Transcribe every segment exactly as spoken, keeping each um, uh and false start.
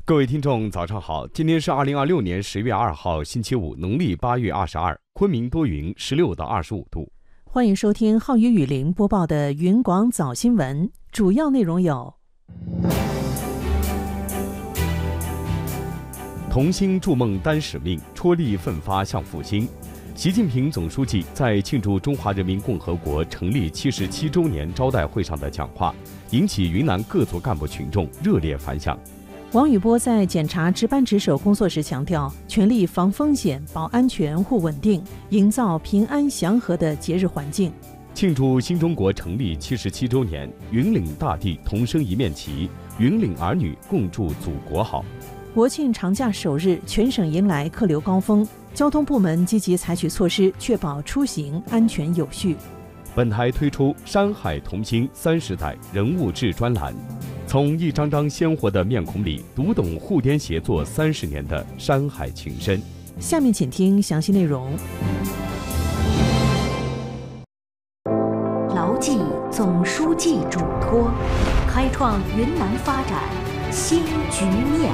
各位听众，早上好！今天是二零二六年十月二号，星期五，农历八月二十二，昆明多云，十六到二十五度。 欢迎收听浩宇雨林播报的云广早新闻，主要内容有： 同心筑梦担使命，踔厉奋发向复兴。习近平总书记在庆祝中华人民共和国成立七十七周年招待会上的讲话，引起云南各族干部群众热烈反响。 王宇波在检查值班值守工作时强调，全力防风险、保安全、护稳定，营造平安祥和的节日环境。 庆祝新中国成立七十七周年，云岭大地同升一面旗，云岭儿女共祝祖国好。 国庆长假首日，全省迎来客流高峰，交通部门积极采取措施，确保出行安全有序。 本台推出山海同心三十载人物志专栏，从一张张鲜活的面孔里读懂沪滇协作三十年的山海情深。 下面请听详细内容。 牢记总书记嘱托，开创云南发展新局面。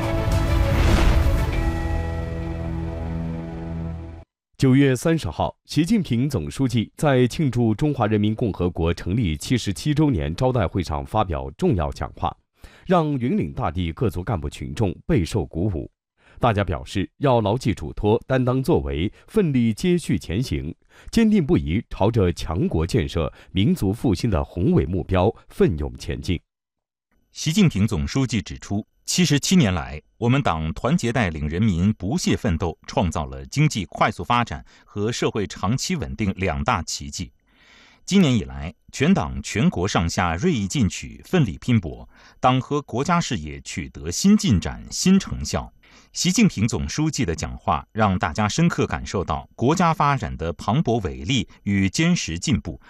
九月三十号，习近平总书记在庆祝中华人民共和国成立七十七周年招待会上发表重要讲话，让云岭大地各族干部群众备受鼓舞。大家表示要牢记嘱托，担当作为，奋力接续前行，坚定不移朝着强国建设、民族复兴的宏伟目标奋勇前进。 习近平总书记指出，七十七年来，我们党团结带领人民不懈奋斗，创造了经济快速发展和社会长期稳定两大奇迹。今年以来，全党全国上下锐意进取，奋力拼搏，党和国家事业取得新进展、新成效。习近平总书记的讲话让大家深刻感受到国家发展的磅礴伟力与坚实进步，